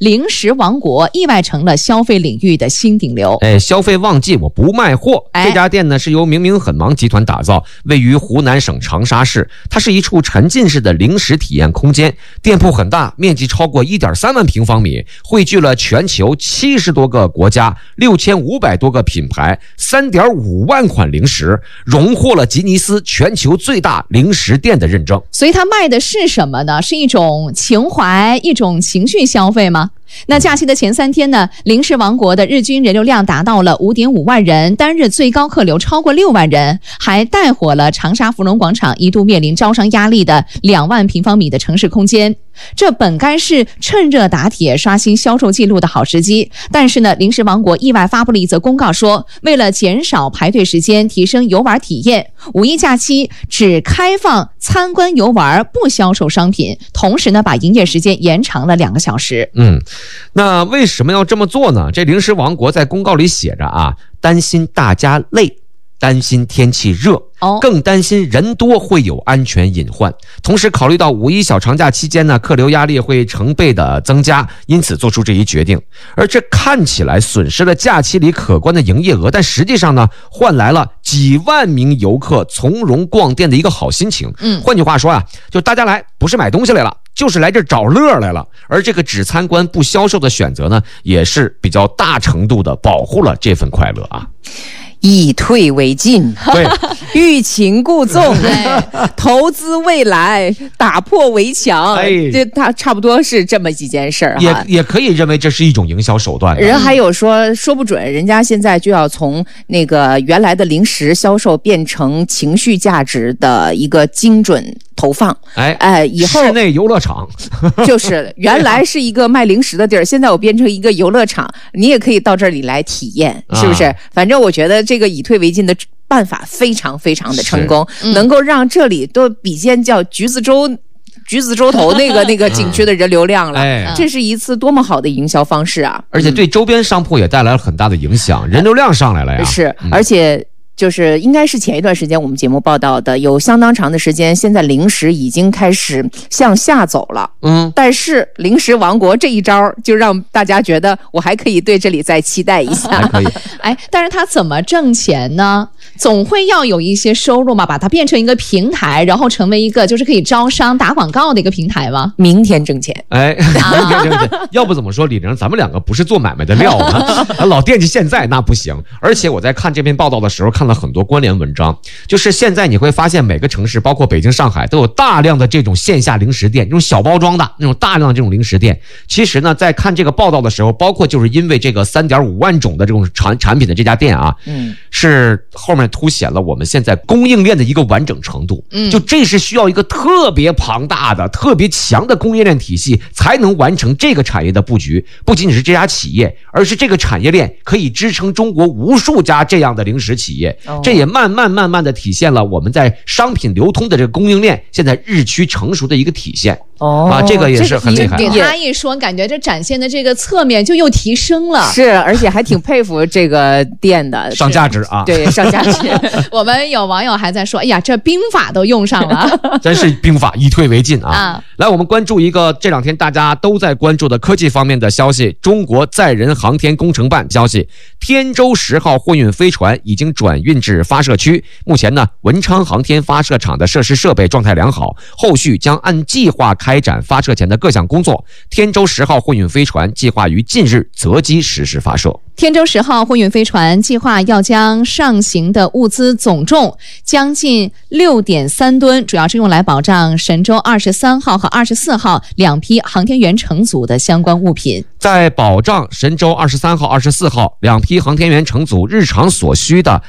零食王国意外成了消费领域的新顶流。 消费旺季我不卖货。这家店呢是由明明很忙集团打造，位于湖南省长沙市，它是一处沉浸式的零食体验空间。店铺很大，面积超过 1.3万平方米，汇聚了全球70多个国家、6500多个品牌、3.5万款零食，荣获了吉尼斯全球最大零食店的认证。 所以它卖的是什么呢？是一种情怀，一种情绪消费吗？那假期的前3天呢，零食王国的日均人流量达到了 5.5 万人，单日最高客流超过6万人，还带火了长沙芙蓉广场一度面临招商压力的2万平方米的城市空间。这本该是趁热打铁刷新销售记录的好时机，但是呢，零食王国意外发布了一则公告说，为了减少排队时间，提升游玩体验，5一假期只开放参观游玩，不销售商品，同时呢，把营业时间延长了2个小时。 那为什么要这么做呢？这零食王国在公告里写着啊，担心大家累，担心天气热，更担心人多会有安全隐患。同时考虑到5一小长假期间呢，客流压力会成倍的增加，因此做出这一决定。而这看起来损失了假期里可观的营业额，但实际上呢，换来了几万名游客从容逛店的一个好心情。换句话说啊，就大家来不是买东西来了，就是来这找乐来了。而这个只参观不销售的选择呢，也是比较大程度的保护了这份快乐啊。 以退为进， 对， 欲擒故纵，投资未来，打破围墙，这它差不多是这么几件事儿哈。 也可以认为这是一种营销手段。 人还有说不准，人家现在就要从那个原来的零食销售变成情绪价值的一个精准投放。以后室内游乐场就是原来是一个卖零食的地儿，现在我变成一个游乐场，你也可以到这里来体验，是不是？反正我觉得这个以退为进的办法非常非常的成功，能够让这里都比肩叫橘子洲头那个景区的人流量了。这是一次多么好的营销方式啊！ 而且对周边商铺也带来了很大的影响，人流量上来了呀。 是，而且就是应该是前一段时间我们节目报道的，有相当长的时间，现在零食已经开始向下走了。但是零食王国这一招就让大家觉得我还可以对这里再期待一下。 还可以。 但是他怎么挣钱呢？总会要有一些收入嘛，把它变成一个平台，然后成为一个就是可以招商打广告的一个平台吗？ 明天挣钱。 明天挣钱。要不怎么说李玲咱们两个不是做买卖的料呢？老惦记现在那不行。而且我在看这篇报道的时候看了很多关联文章，就是现在你会发现每个城市包括北京上海都有大量的这种线下零食店，这种小包装的那种大量的这种零食店。其实呢，在看这个报道的时候，包括就是因为这个3.5万种的这种产品的这家店啊，是后面凸显了我们现在供应链的一个完整程度。就这是需要一个特别庞大的特别强的供应链体系才能完成这个产业的布局。不仅仅是这家企业，而是这个产业链可以支撑中国无数家这样的零食企业。这也慢慢的体现了我们在商品流通的这个供应链现在日趋成熟的一个体现。这个也是很厉害。 给他一说，感觉这展现的这个侧面就又提升了。 是，而且还挺佩服这个店的上价值啊。 对，上价值。 我们有网友还在说，哎呀，这兵法都用上了。 真是兵法以退为进啊。来，我们关注一个这2天大家都在关注的科技方面的消息。中国载人航天工程办消息，天舟10号货运飞船已经转运至发射区。目前呢，文昌航天发射场的设施设备状态良好，后续将按计划开展发射前的各项工作。天舟10号货运飞船计划于近日择机实施发射。 天舟10号货运飞船计划要将上行的物资总重将近6.3吨，主要是用来保障神舟23号和24号2批航天员乘组的相关物品。 在保障神舟23号、24号2批航天员乘组日常所需的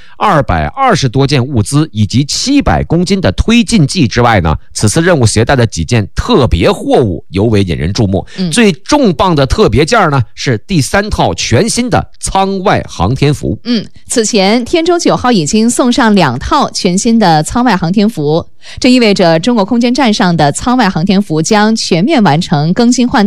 220多件物资以及700公斤的推进剂之外呢，此次任务携带的几件特别货物尤为引人注目。最重磅的特别件呢，是第3套全新的舱外航天服。 此前天舟9号已经送上2套全新的舱外航天服，这意味着中国空间站上的舱外航天服将全面完成更新换代。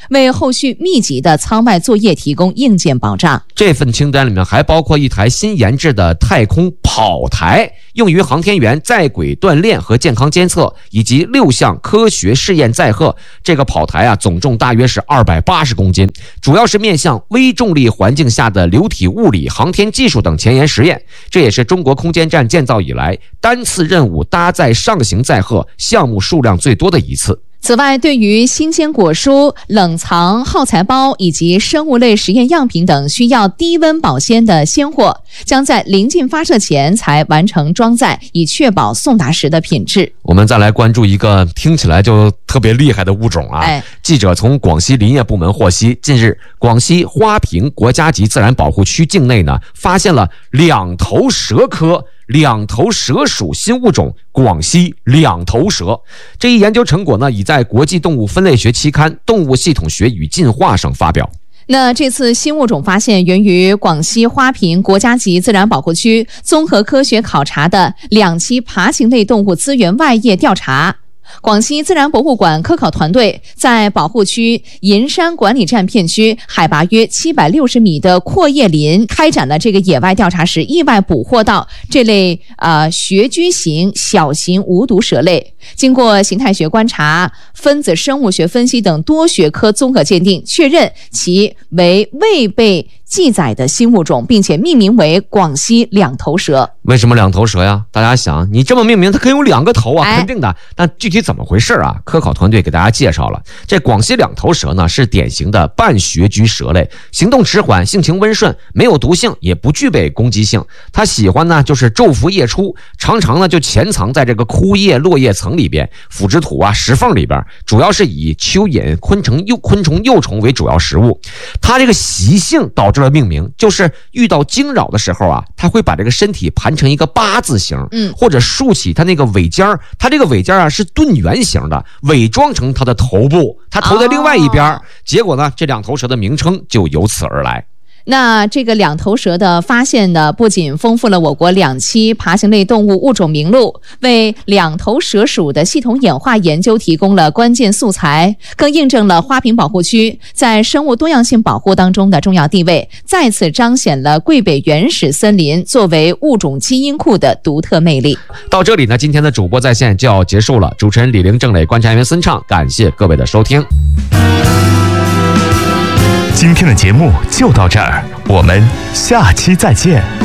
为后续密集的舱外作业提供硬件保障。 这份清单里面还包括一台新研制的太空跑台，用于航天员在轨锻炼和健康监测，以及6项科学试验载荷。这个跑台啊，总重大约是280公斤，主要是面向微重力环境下的流体物理、航天技术等前沿实验。这也是中国空间站建造以来单次任务搭载上行载荷项目数量最多的一次。 此外，对于新鲜果蔬、冷藏耗材包以及生物类实验样品等需要低温保鲜的鲜货，将在临近发射前才完成装载，以确保送达时的品质。 我们再来关注一个听起来就特别厉害的物种啊！记者从广西林业部门获悉，近日广西花坪国家级自然保护区境内呢，发现了两头蛇科两头蛇属新物种广西两头蛇。这一研究成果呢，已在国际动物分类学期刊《动物系统学与进化》上发表。 那这次新物种发现源于广西花坪国家级自然保护区综合科学考察的2期爬行类动物资源外业调查。广西自然博物馆科考团队在保护区银山管理站片区海拔约760米的阔叶林开展了这个野外调查时，意外捕获到这类穴居型小型无毒蛇类。经过形态学观察、分子生物学分析等多学科综合鉴定，确认其为未被记载的新物种，并且命名为广西两头蛇。 为什么两头蛇呀？大家想，你这么命名，它可以有2个头啊，肯定的。但具体怎么回事啊？科考团队给大家介绍了，这广西两头蛇呢是典型的半穴居蛇类，行动迟缓，性情温顺，没有毒性，也不具备攻击性。它喜欢呢就是昼伏夜出，常常呢就潜藏在这个枯叶落叶层里边、腐殖土啊、石缝里边，主要是以蚯蚓、昆虫幼虫为主要食物。它这个习性导致了命名，就是遇到惊扰的时候啊，它会把这个身体盘成一个8字形，或者竖起它那个尾尖儿。它这个尾尖啊是盾圆形的，伪装成它的头部，它头在另外一边。结果呢，这两头蛇的名称就由此而来。 那这个两头蛇的发现呢，不仅丰富了我国2期爬行类动物物种名录，为两头蛇属的系统演化研究提供了关键素材，更印证了花坪保护区在生物多样性保护当中的重要地位，再次彰显了桂北原始森林作为物种基因库的独特魅力。 到这里呢，今天的主播在线就要结束了。主持人李玲、郑磊、观察员孙畅，感谢各位的收听。 今天的节目就到这儿，我们下期再见。